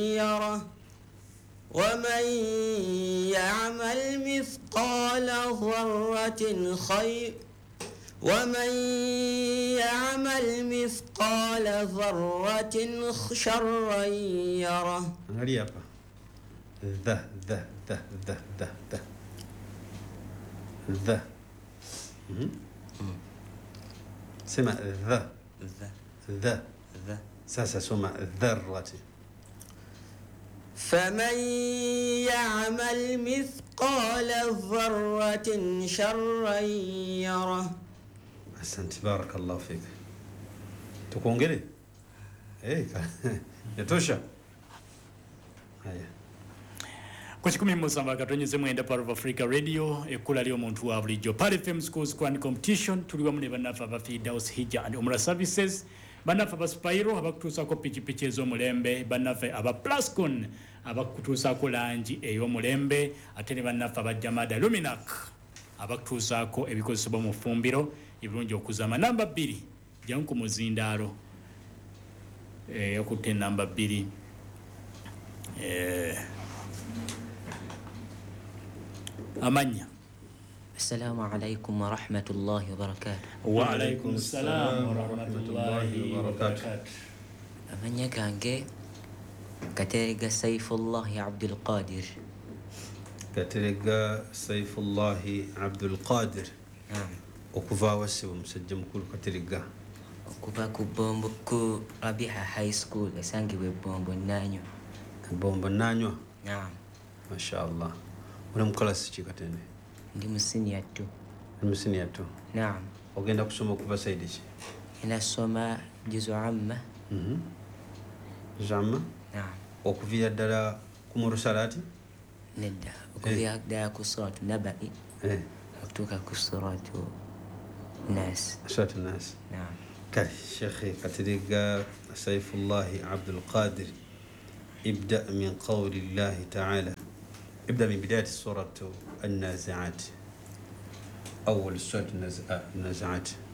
يره ومن يعمل مثقال ذرة خير ومن يعمل مثقال ذرة شرا يره. Angalia hapa. The. Sema the. Sasa soma dharrati. فمن يعمل مثقال ذرة شرا يره. Asante, barakallahu fik. Tukuongele? Yatosha. Haya. Kwa 17 katonyeze mwenda pa Ruva Africa Radio ekula lyo muntu wa bulijjo Pale FM Schools Grand Competition tuliwa mune banafa ba Fidaus Hija and Umrah Services banafa ba Spiro abakutusa ko pichipichi ezomulembe banafa aba Plascon abakutusa ko lanji eyomulembe atene banafa ba Jamada Luminac abakutusa ko ebikozesebwa mu fumbiro ibirungi okuzama. Namba 2 janku muzindalo yakute namba 2 amanya. Assalamu alaikum wa rahmatullahi wa barakatuh. Wa alaikum assalam wa rahmatullahi wa barakatuh. Amanya gange Katerega Saifullah Abdul Qadir. Katerega Saifullah Abdul Qadir. Okuva wase omusajja mukulu Katerega. Okuva ku Bombo ku Rabiha High School esangibwe Bombo Nanywa. Bombo Nanywa. Naam. Mashallah. Una mkalasi ki Katende? Ndi musinia tu. Musinia tu. Naam. Ogenda kusoma kuva saidi ki? Inasoma juzu amma. Jamma? Naam. Okuvira ddala ku mursalati? Nedda. Okuvira ddala ku suratu Naba'i. Okutuuka ku suratu Nas. Suratu Nas. Naam. Kale Sheikh Katerega Saifullah Abdul Qadir ابدأ من قول الله تعالى. ابدأ من بداية سورة النازعات. أول سورة النازعات.